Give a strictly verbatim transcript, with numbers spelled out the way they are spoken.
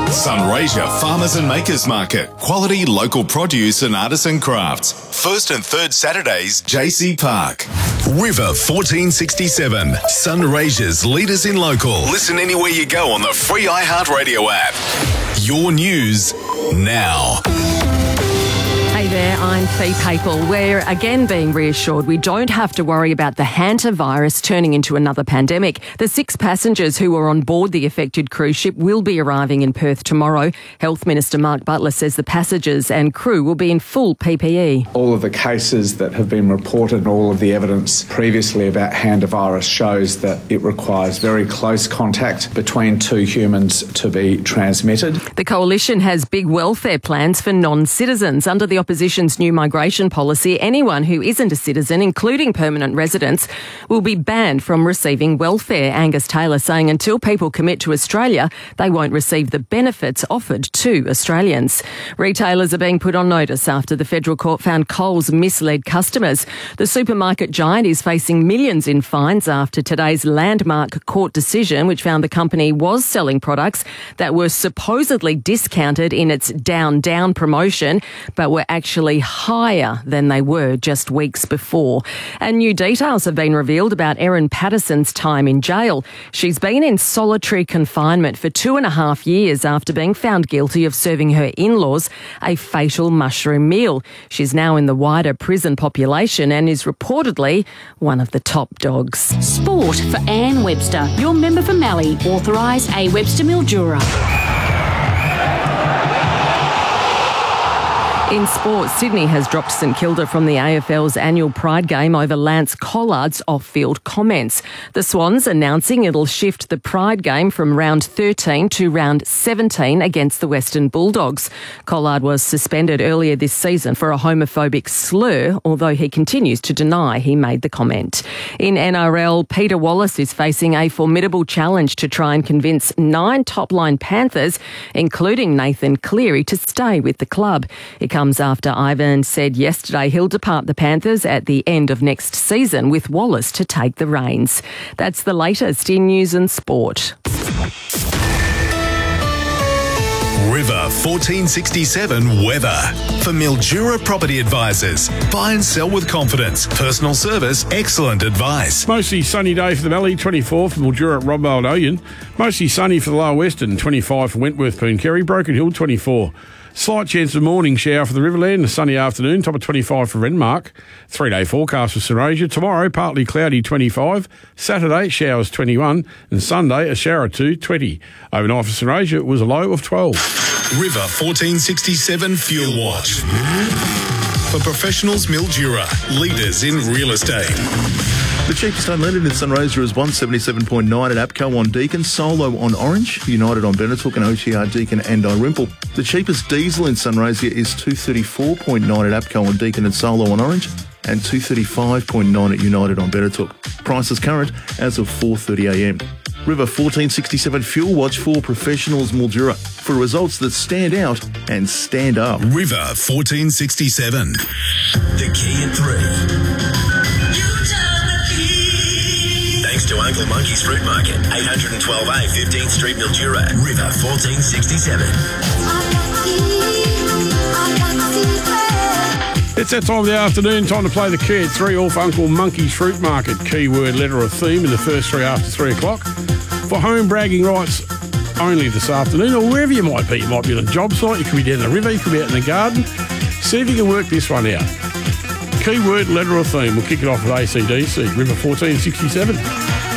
Sunraysia Farmers and Makers Market. Quality local produce and artisan crafts. First and third Saturdays, J C Park. River fourteen sixty-seven. Sunraysia's leaders in local. Listen anywhere you go on the free iHeartRadio app. Your news now. Hey there, I'm Fee Papel. We're again being reassured we don't have to worry about the hantavirus turning into another pandemic. The six passengers who were on board the affected cruise ship will be arriving in Perth tomorrow. Health Minister Mark Butler says the passengers and crew will be in full P P E. All of the cases that have been reported and all of the evidence previously about hantavirus shows that it requires very close contact between two humans to be transmitted. The Coalition has big welfare plans for non-citizens. Under the opposition's new migration policy, anyone who isn't a citizen, including permanent residents, will be banned from receiving welfare. Angus Taylor saying until people commit to Australia, they won't receive the benefits offered to Australians. Retailers are being put on notice after the federal court found Coles misled customers. The supermarket giant is facing millions in fines after today's landmark court decision, which found the company was selling products that were supposedly discounted in its Down Down promotion, but were actually higher than they were just weeks before. And new details have been revealed about Erin Patterson's time in jail. She's been in solitary confinement for two and a half years after being found guilty of serving her in-laws a fatal mushroom meal. She's now in the wider prison population and is reportedly one of the top dogs. Sport for Anne Webster, your member for Mallee, authorise A. Webster Mildura. In sport, Sydney has dropped St Kilda from the A F L's annual Pride game over Lance Collard's off-field comments. The Swans announcing it'll shift the Pride game from round thirteen to round seventeen against the Western Bulldogs. Collard was suspended earlier this season for a homophobic slur, although he continues to deny he made the comment. In N R L, Peter Wallace is facing a formidable challenge to try and convince nine top-line Panthers, including Nathan Cleary, to stay with the club. It comes after Ivan said yesterday he'll depart the Panthers at the end of next season, with Wallace to take the reins. That's the latest in news and sport. River fourteen sixty-seven weather. For Mildura Property Advisors. Buy and sell with confidence. Personal service, excellent advice. Mostly sunny day for the Valley, twenty-four for Mildura at Robbold Oyen. Mostly sunny for the Lower Western, twenty-five for Wentworth, Pooncarie. Broken Hill, twenty-four. Slight chance of morning shower for the Riverland, a sunny afternoon, top of twenty-five for Renmark. Three-day forecast for Sunraysia. Tomorrow, partly cloudy, twenty-five. Saturday, showers, twenty-one. And Sunday, a shower or two, twenty. Overnight for Sunraysia, it was a low of twelve. River fourteen sixty-seven Fuel Watch. For professionals, Mildura, leaders in real estate. The cheapest unleaded in Sunraysia is one seventy-seven point nine at APCO on Deakin, Solo on Orange, United on Benetooke and O T R Deakin and Dalrymple. The cheapest diesel in Sunraysia is two thirty-four point nine at APCO on Deakin and Solo on Orange and two thirty-five point nine at United on Benetooke. Prices current as of four thirty a m. River fourteen sixty-seven Fuel Watch for professionals, Mildura, for results that stand out and stand up. River fourteen sixty-seven. The key at three. Thanks to Uncle Monkey's Fruit Market, eight twelve A, fifteenth Street, Mildura. River fourteen sixty-seven. It's that time of the afternoon, time to play the key at three off Uncle Monkey's Fruit Market. Keyword, letter or theme in the first three after three o'clock. For home bragging rights only this afternoon, or wherever you might be. You might be on a job site, you could be down the river, you could be out in the garden. See if you can work this one out. Keyword, letter or theme. We'll kick it off with A C D C, River fourteen sixty-seven.